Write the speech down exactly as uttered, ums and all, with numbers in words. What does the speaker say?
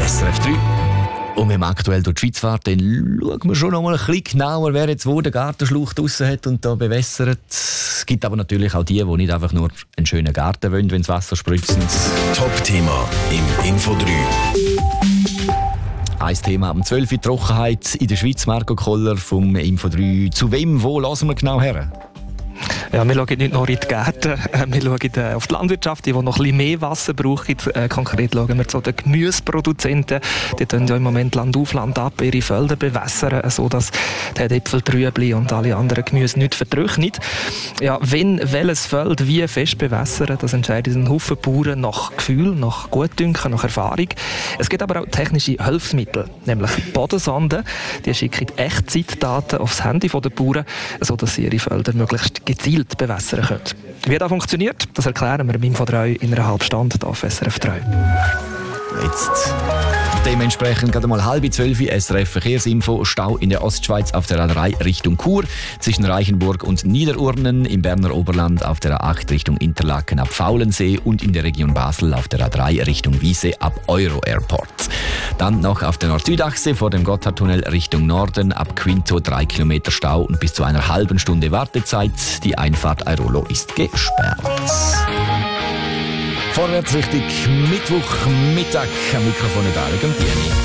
S R F drei. Und wenn wir aktuell durch die Schweiz fahren, dann schauen wir schon noch mal ein bisschen genauer, wer jetzt wo den Gartenschlauch draussen hat und da bewässert. Es gibt aber natürlich auch die, die nicht einfach nur einen schönen Garten wollen, wenn das Wasser spritzt. Top-Thema im Info drei. Ein Thema am zwölf Uhr, Trockenheit in der Schweiz. Marco Koller vom Info drei. Zu wem, wo lassen wir genau her? Ja, wir schauen nicht nur in die Gärten, wir schauen auf die Landwirtschaft, die noch ein bisschen mehr Wasser braucht. Äh, konkret schauen wir zu den Gemüseproduzenten. Die tun ja im Moment Land auf, Land ab ihre Felder bewässern, sodass die Äpfeltrübli und alle anderen Gemüse nicht vertrocknen. Ja, wenn welches Feld wie fest bewässern, das entscheiden ein Haufen Bauern nach Gefühl, nach Gutdünken, nach Erfahrung. Es gibt aber auch technische Hilfsmittel, nämlich Bodensonden. Die schicken Echtzeitdaten aufs Handy der Bauern, sodass sie ihre Felder möglichst gezielt bewässern können. Wie das funktioniert, das erklären wir im Info drei in einer halben Stunde hier auf S R F drei. Jetzt dementsprechend gerade mal halb zwölf S R F Verkehrsinfo. Stau in der Ostschweiz auf der A drei Richtung Chur, zwischen Reichenburg und Niederurnen, im Berner Oberland auf der A acht Richtung Interlaken ab Faulensee und in der Region Basel auf der A drei Richtung Wiese ab Euro Airport. Dann noch auf der Nord-Süd-Achse vor dem Gotthardtunnel Richtung Norden ab Quinto drei Kilometer Stau und bis zu einer halben Stunde Wartezeit. Die Einfahrt Airolo ist gesperrt. Vorwärts Richtung Mittwochmittag am Mikrofon Dario Gampieni.